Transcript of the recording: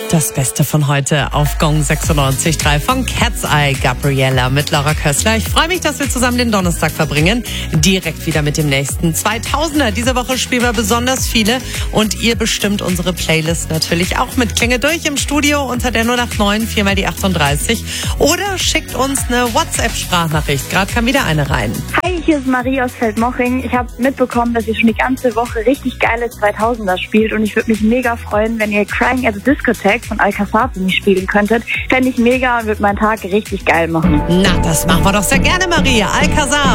Das Beste von heute auf Gong 96.3 von Cat's Eye, Gabriella mit Laura Kössler. Ich freue mich, dass wir zusammen den Donnerstag verbringen. Direkt wieder mit dem nächsten 2000er. Diese Woche spielen wir besonders viele und ihr bestimmt unsere Playlist natürlich auch mit. Klinge durch im Studio unter der 089 4 mal die 38 oder schickt uns eine WhatsApp-Sprachnachricht. Gerade kam wieder eine rein. Hi, hier ist Marie aus Feldmoching. Ich habe mitbekommen, dass ihr schon die ganze Woche richtig geile 2000er spielt und ich würde mich mega freuen, wenn ihr Crying at the Discotheque von Alcazar für mich spielen könntet. Fände ich mega und würde meinen Tag richtig geil machen. Na, das machen wir doch sehr gerne, Maria. Alcazar.